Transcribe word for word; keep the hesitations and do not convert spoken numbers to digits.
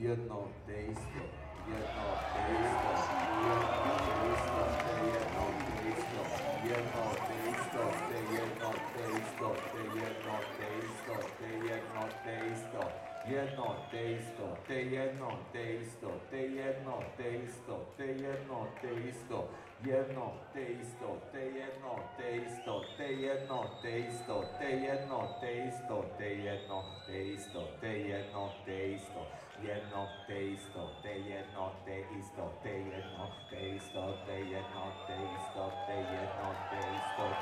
jedno te isto, jedno te isto, jedno te isto, te jedno te isto, jedno te isto, te jedno te isto, te jedno te isto, te jedno te isto, jedno te isto, te jedno te isto, te jedno te isto, te jedno te isto, jedno te isto, te jedno te isto, te jedno te isto, te jedno te isto, te jedno te isto, te jedno te isto, jedno te isto, te jedno te isto, te jedno te isto, te jedno te isto, te jedno te isto,